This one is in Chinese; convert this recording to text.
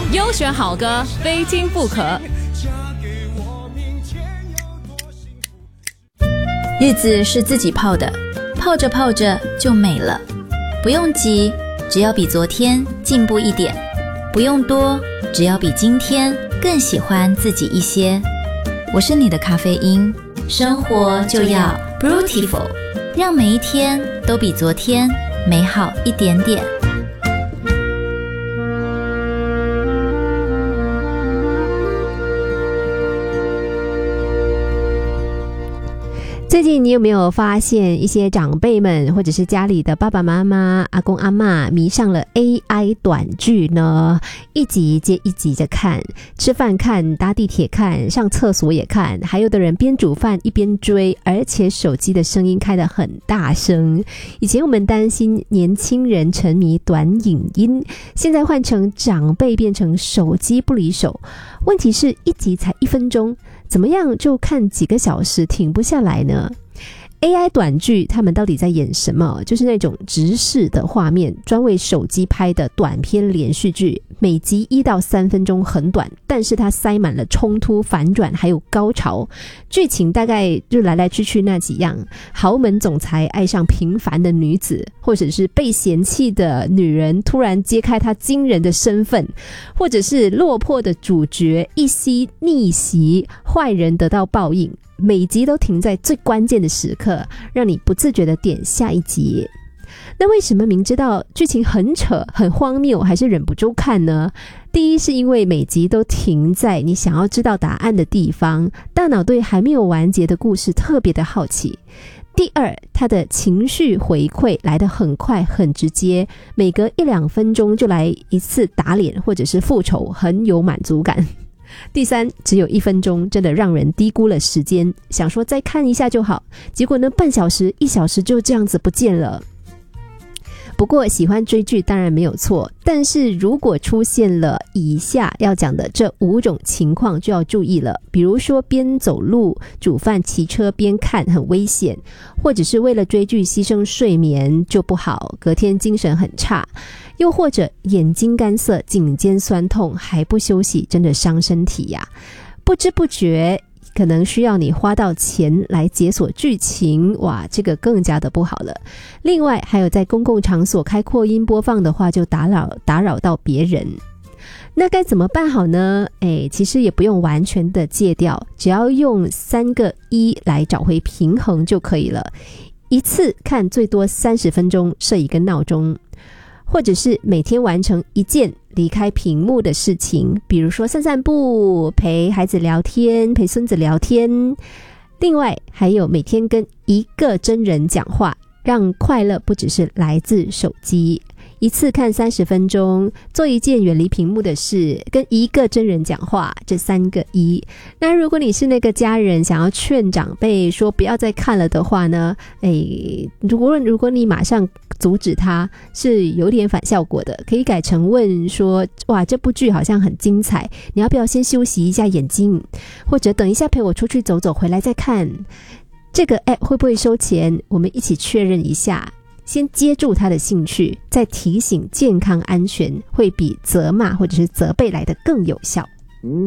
优选好歌，非听不可。 日子是自己泡的，泡着泡着就美了。不用急，只要比昨天进步一点；不用多，只要比今天更喜欢自己一些。我是你的咖啡因，生活就要 Beautiful， 让每一天都比昨天美好一点点。 最近你有没有发现一些长辈们或者是家里的爸爸妈妈、阿公阿嬷迷上了 AI 短剧呢？一集接一集的看，吃饭看，搭地铁看，上厕所也看，还有的人边煮饭一边追，而且手机的声音开得很大声。以前我们担心年轻人沉迷短影音，现在换成长辈变成手机不离手。问题是一集才1分钟，怎么样就看几个小时停不下来呢？ AI 短剧他们到底在演什么？就是那种直视的画面，专为手机拍的短篇连续剧，每集1到3分钟，很短，但是它塞满了冲突、反转还有高潮。剧情大概就来来去去那几样：豪门总裁爱上平凡的女子，或者是被嫌弃的女人突然揭开她惊人的身份，或者是落魄的主角一夕逆袭，坏人得到报应。每集都停在最关键的时刻，让你不自觉地点下一集。那为什么明知道剧情很扯很荒谬还是忍不住看呢？第一是因为每集都停在你想要知道答案的地方，大脑对还没有完结的故事特别的好奇。第二，它的情绪回馈来得很快很直接，每隔1-2分钟就来一次打脸或者是复仇，很有满足感。第三，只有1分钟，真的让人低估了时间，想说再看一下就好，结果呢半小时1小时就这样子不见了。不过喜欢追剧当然没有错，但是如果出现了以下要讲的这5种情况就要注意了。比如说边走路、煮饭、骑车边看很危险，或者是为了追剧牺牲睡眠就不好，隔天精神很差，又或者眼睛干涩、颈肩酸痛还不休息，真的伤身体呀。不知不觉可能需要你花到钱来解锁剧情，哇，这个更加的不好了。另外还有在公共场所开扩音播放的话，就打扰到别人。那该怎么办好呢？其实也不用完全的戒掉，只要用3个1来找回平衡就可以了。一次看最多30分钟，设一个闹钟，或者是每天完成1件离开屏幕的事情，比如说散散步、陪孩子聊天、陪孙子聊天。另外还有每天跟1个真人讲话，让快乐不只是来自手机。一次看30分钟，做一件远离屏幕的事，跟1个真人讲话，这3个1。那如果你是那个家人想要劝长辈说不要再看了的话呢，如果你马上阻止他，是有点反效果的，可以改成问说，哇，这部剧好像很精彩，你要不要先休息一下眼睛，或者等一下陪我出去走走回来再看。这个 app 会不会收钱，我们一起确认一下，先接住他的兴趣，再提醒健康安全，会比责骂或者是责备来得更有效。